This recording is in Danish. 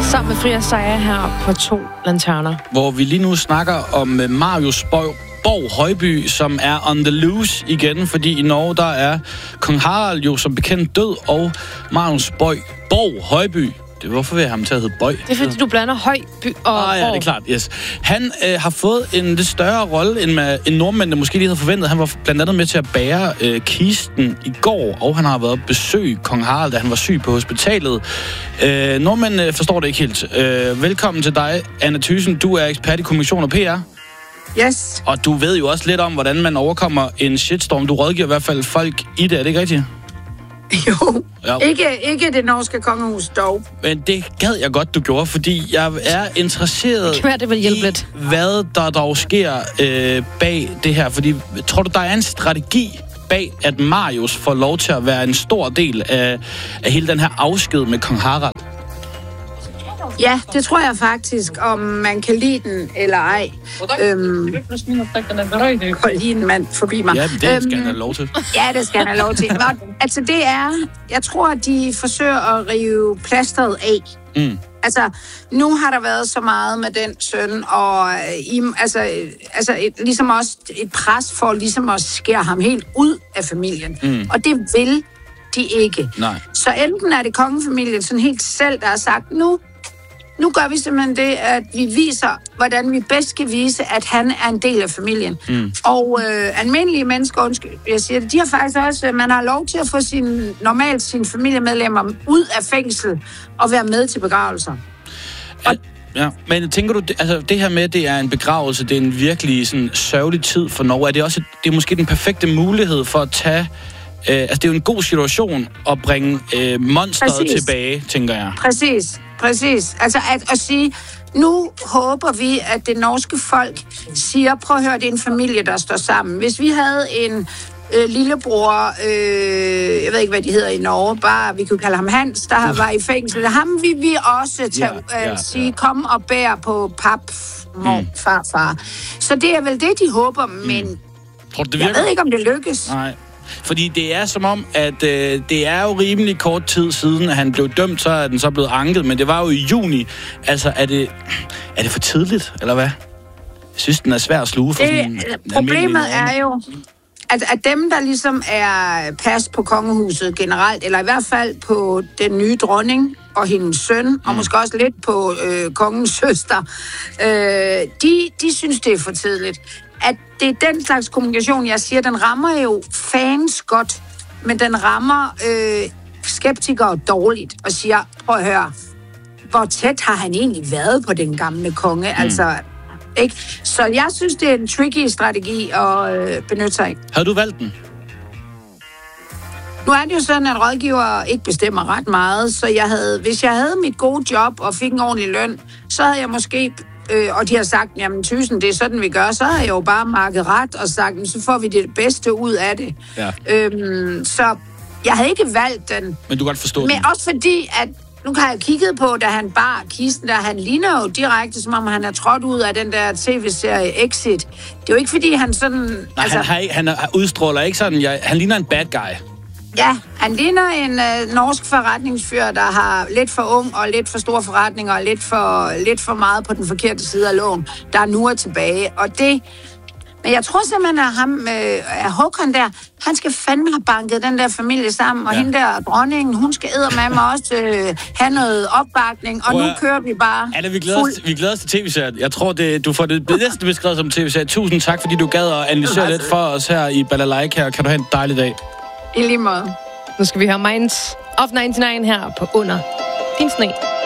Sammen med Fria Sejer her på 2 lanterner. Hvor vi lige nu snakker om Marius Borg Højby, som er on the loose igen, fordi i Norge der er kong Harald jo som bekendt død, og Marius Borg Højby. Hvorfor vil jeg ham til at hedde Bøj? Det er fordi, du blander Højby og Borg. Ja, det er klart, yes. Han har fået en lidt større rolle, end nordmændene måske lige havde forventet. Han var blandt andet med til at bære kisten i går, og han har været at besøge kong Harald, da han var syg på hospitalet. Nordmændene forstår det ikke helt. Velkommen til dig, Anna Thyssen. Du er ekspert i kommunikation og PR. Yes. Og du ved jo også lidt om, hvordan man overkommer en shitstorm. Du rådgiver i hvert fald folk i det, er det ikke rigtigt? Jo. Ikke det norske kongehus dog. Men det gad jeg godt, du gjorde, fordi jeg er interesseret i, hvad der dog sker bag det her. Fordi tror du, der er en strategi bag, at Marius får lov til at være en stor del af hele den her afsked med kong Harald? Ja, det tror jeg faktisk, om man kan lide den eller ej. Lige en mand forbi mig. Ja, det skal han have lov til. Ja, det skal han have lov til. Altså, det er... Jeg tror, at de forsøger at rive plasteret af. Mm. Altså, nu har der været så meget med den søn, og ligesom også et pres for ligesom at skære ham helt ud af familien. Mm. Og det vil de ikke. Nej. Så enten er det kongefamilien sådan helt selv, der har sagt, nu gør vi simpelthen det, at vi viser, hvordan vi bedst kan vise, at han er en del af familien. Mm. Og almindelige mennesker, undskyld, jeg siger det, de har faktisk også, man har lov til at få sine familiemedlemmer ud af fængsel og være med til begravelser. Ja, men tænker du, altså det her med, det er en begravelse, det er en virkelig sådan sørgelig tid for Norge. Er det også, det er måske den perfekte mulighed for at tage... altså det er jo en god situation at bringe monsteret tilbage, tænker jeg. Præcis. Altså at sige, nu håber vi, at det norske folk siger, prøv at høre, det er en familie, der står sammen. Hvis vi havde en lillebror, jeg ved ikke, hvad de hedder i Norge, bare vi kunne kalde ham Hans, der var i fængsel. Ham vil vi også sige, kom og bær på farfar. Så det er vel det, de håber, men jeg ved ikke, om det lykkes. Nej. Fordi det er som om, at det er jo rimelig kort tid siden, at han blev dømt, så er den så blevet anket, men det var jo i juni. Altså, er det for tidligt, eller hvad? Jeg synes, den er svær at sluge for sådan problemet er jo, at dem, der ligesom er pas på kongehuset generelt, eller i hvert fald på den nye dronning og hendes søn, og måske også lidt på kongens søster, de synes, det er for tidligt. At det er den slags kommunikation, jeg siger, den rammer jo fans godt, men den rammer skeptikere dårligt og siger, prøv at høre, hvor tæt har han egentlig været på den gamle konge? Altså, ikke? Så jeg synes, det er en tricky strategi at benytte sig af. Havde du valgt den? Nu er det jo sådan, at rådgiver ikke bestemmer ret meget, så hvis jeg havde mit gode job og fik en ordentlig løn, så havde jeg måske... og de har sagt, jamen Thyssen, det er sådan, vi gør, så har jeg jo bare markedet ret og sagt, så får vi det bedste ud af det. Ja. Så jeg havde ikke valgt den. Men du kan godt forstå den. Men også fordi, at nu har jeg kigget på, da han bar kisten, der han ligner jo direkte, som om han er trådt ud af den der tv-serie Exit. Det er jo ikke, fordi han sådan... Nej, han udstråler ikke sådan, han ligner en bad guy. Ja, han ligner en norsk forretningsfyr, der har lidt for ung og lidt for store forretninger og lidt for meget på den forkerte side af loven, der nu er tilbage. Og det... Men jeg tror simpelthen, at ham, Håkon der, han skal fandme have banket den der familie sammen, og hende der dronningen, hun skal eddermame også have noget opbakning, og nu kører vi bare Anna, vi glæder os til tv-serien. Jeg tror, du får det næsten beskrevet som tv-serie. Tusind tak, fordi du gad at analysere lidt for os her i Balalaika. Kan du have en dejlig dag? I lige måde. Nu skal vi høre Minds of 99 her på Under Din Sne.